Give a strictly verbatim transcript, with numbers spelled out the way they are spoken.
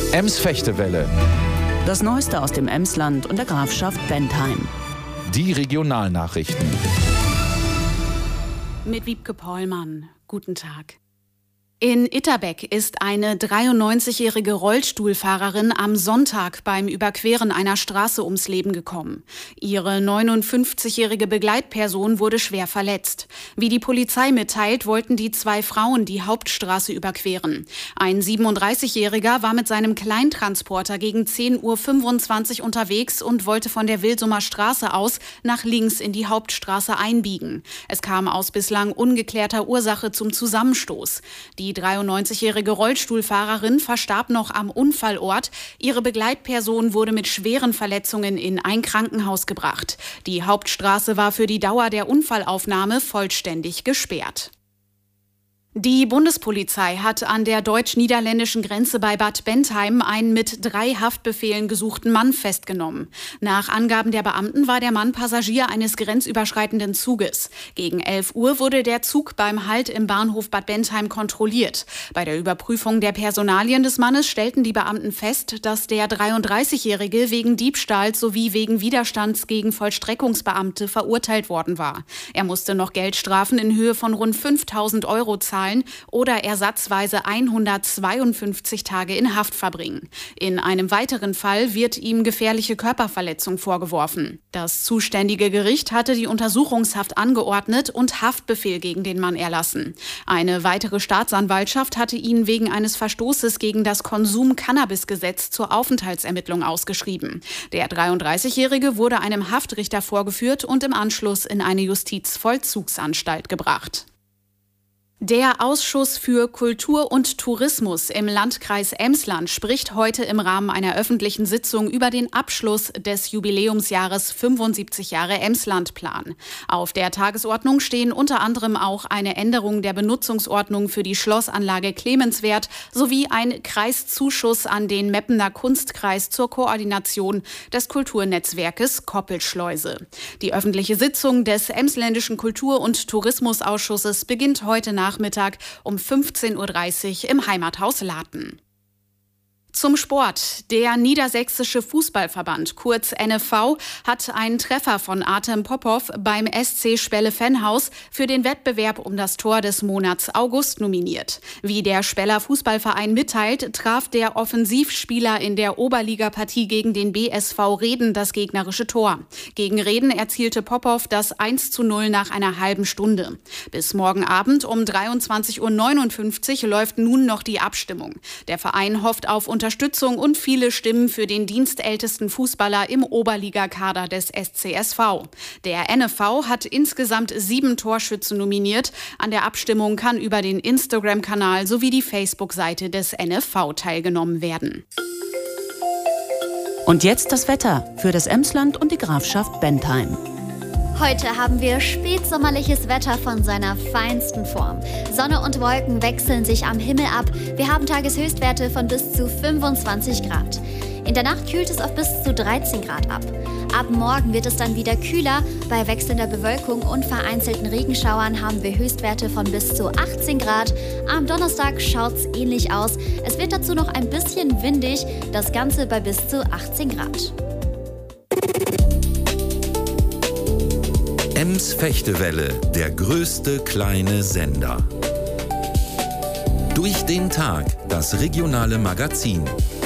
Ems-Fechtewelle. Das Neueste aus dem Emsland und der Grafschaft Bentheim. Die Regionalnachrichten. Mit Wiebke Pollmann. Guten Tag. In Itterbeck ist eine dreiundneunzigjährige Rollstuhlfahrerin am Sonntag beim Überqueren einer Straße ums Leben gekommen. Ihre neunundfünfzigjährige Begleitperson wurde schwer verletzt. Wie die Polizei mitteilt, wollten die zwei Frauen die Hauptstraße überqueren. Ein siebenunddreißigjähriger war mit seinem Kleintransporter gegen zehn Uhr fünfundzwanzig unterwegs und wollte von der Wilsumer Straße aus nach links in die Hauptstraße einbiegen. Es kam aus bislang ungeklärter Ursache zum Zusammenstoß. Die Die dreiundneunzigjährige Rollstuhlfahrerin verstarb noch am Unfallort. Ihre Begleitperson wurde mit schweren Verletzungen in ein Krankenhaus gebracht. Die Hauptstraße war für die Dauer der Unfallaufnahme vollständig gesperrt. Die Bundespolizei hat an der deutsch-niederländischen Grenze bei Bad Bentheim einen mit drei Haftbefehlen gesuchten Mann festgenommen. Nach Angaben der Beamten war der Mann Passagier eines grenzüberschreitenden Zuges. Gegen elf Uhr wurde der Zug beim Halt im Bahnhof Bad Bentheim kontrolliert. Bei der Überprüfung der Personalien des Mannes stellten die Beamten fest, dass der dreiunddreißigjährige wegen Diebstahls sowie wegen Widerstands gegen Vollstreckungsbeamte verurteilt worden war. Er musste noch Geldstrafen in Höhe von rund fünftausend Euro zahlen oder ersatzweise hundertzweiundfünfzig Tage in Haft verbringen. In einem weiteren Fall wird ihm gefährliche Körperverletzung vorgeworfen. Das zuständige Gericht hatte die Untersuchungshaft angeordnet und Haftbefehl gegen den Mann erlassen. Eine weitere Staatsanwaltschaft hatte ihn wegen eines Verstoßes gegen das Konsum-Cannabis-Gesetz zur Aufenthaltsermittlung ausgeschrieben. Der dreiunddreißigjährige wurde einem Haftrichter vorgeführt und im Anschluss in eine Justizvollzugsanstalt gebracht. Der Ausschuss für Kultur und Tourismus im Landkreis Emsland spricht heute im Rahmen einer öffentlichen Sitzung über den Abschluss des Jubiläumsjahres fünfundsiebzig Jahre Emslandplan. Auf der Tagesordnung stehen unter anderem auch eine Änderung der Benutzungsordnung für die Schlossanlage Clemenswerth sowie ein Kreiszuschuss an den Meppener Kunstkreis zur Koordination des Kulturnetzwerkes Koppelschleuse. Die öffentliche Sitzung des Emsländischen Kultur- und Tourismusausschusses beginnt heute nach Nachmittag um fünfzehn Uhr dreißig im Heimathaus Laten. Zum Sport. Der Niedersächsische Fußballverband, kurz N F V, hat einen Treffer von Artem Popov beim S C Spelle-Venhaus für den Wettbewerb um das Tor des Monats August nominiert. Wie der Speller Fußballverein mitteilt, traf der Offensivspieler in der Oberligapartie gegen den B S V Reden das gegnerische Tor. Gegen Reden erzielte Popov das eins zu null nach einer halben Stunde. Bis morgen Abend um dreiundzwanzig Uhr neunundfünfzig läuft nun noch die Abstimmung. Der Verein hofft auf Unterstützung und viele Stimmen für den dienstältesten Fußballer im Oberligakader des S C S V. Der N F V hat insgesamt sieben Torschützen nominiert. An der Abstimmung kann über den Instagram-Kanal sowie die Facebook-Seite des N F V teilgenommen werden. Und jetzt das Wetter für das Emsland und die Grafschaft Bentheim. Heute haben wir spätsommerliches Wetter von seiner feinsten Form. Sonne und Wolken wechseln sich am Himmel ab. Wir haben Tageshöchstwerte von bis zu fünfundzwanzig Grad. In der Nacht kühlt es auf bis zu dreizehn Grad ab. Ab morgen wird es dann wieder kühler. Bei wechselnder Bewölkung und vereinzelten Regenschauern haben wir Höchstwerte von bis zu achtzehn Grad. Am Donnerstag schaut's ähnlich aus. Es wird dazu noch ein bisschen windig, das Ganze bei bis zu achtzehn Grad. Ems-Fechtewelle, der größte kleine Sender. Durch den Tag, das regionale Magazin.